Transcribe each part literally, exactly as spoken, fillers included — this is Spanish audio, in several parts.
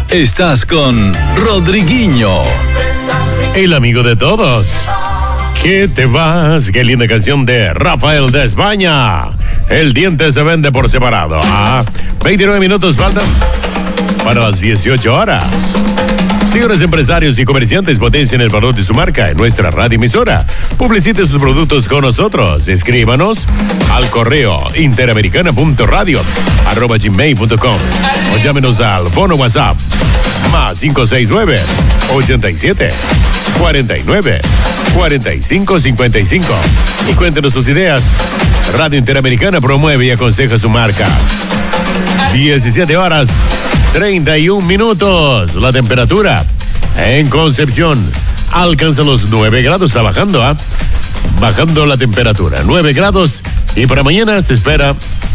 Estás con Rodriguinho, el amigo de todos. ¿Qué te vas? Qué linda canción de Rafael de España. El diente se vende por separado. Ah, veintinueve minutos faltan para las dieciocho horas. Señores empresarios y comerciantes, potencien el valor de su marca en nuestra radio emisora. Publicite sus productos con nosotros. Escríbanos al correo interamericana punto radio arroba gmail punto com o llámenos al fono WhatsApp más cinco seis nueve, ochenta y siete, cuarenta y nueve, cuarenta y cinco, cincuenta y cinco y cuéntenos sus ideas. Radio Interamericana promueve y aconseja su marca. diecisiete horas treinta y un minutos. La temperatura en Concepción alcanza los nueve grados. Está bajando, ¿ah? ¿eh? Bajando la temperatura. nueve grados. Y para mañana se espera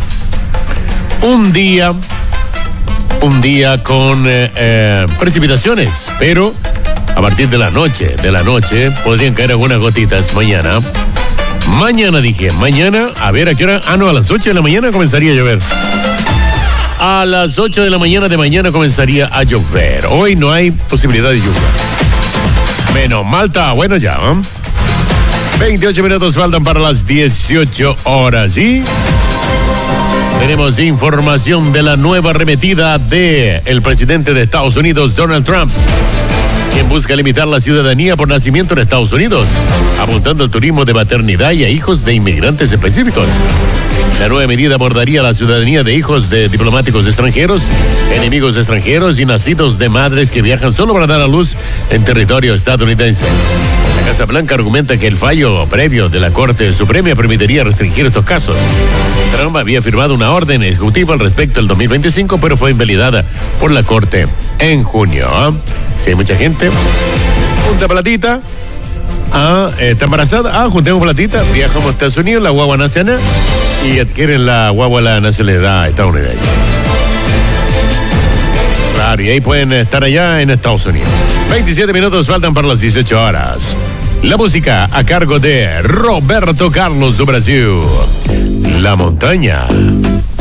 un día, un día con eh, eh, precipitaciones. Pero a partir de la noche, de la noche, podrían caer algunas gotitas mañana. Mañana dije, mañana, a ver a qué hora. Ah, no, a las ocho de la mañana comenzaría a llover. A las ocho de la mañana de mañana comenzaría a llover. Hoy no hay posibilidad de lluvia. Menos mal, está bueno ya, ¿eh? veintiocho minutos faltan para las dieciocho horas. Y tenemos información de la nueva arremetida de el presidente de Estados Unidos, Donald Trump, quien busca limitar la ciudadanía por nacimiento en Estados Unidos, apuntando al turismo de maternidad y a hijos de inmigrantes específicos. La nueva medida abordaría la ciudadanía de hijos de diplomáticos extranjeros, enemigos extranjeros y nacidos de madres que viajan solo para dar a luz en territorio estadounidense. La Casa Blanca argumenta que el fallo previo de la Corte Suprema permitiría restringir estos casos. Trump había firmado una orden ejecutiva al respecto el dos mil veinticinco, pero fue invalidada por la Corte en junio. ¿eh? Si hay mucha gente, junta platita. Ah, está embarazada. Ah, juntemos platita. Viajamos a Estados Unidos, la guagua nacional y adquieren la guagua la nacionalidad estadounidense. Claro, y ahí pueden estar allá en Estados Unidos. veintisiete minutos faltan para las dieciocho horas. La música a cargo de Roberto Carlos do Brasil. La montaña.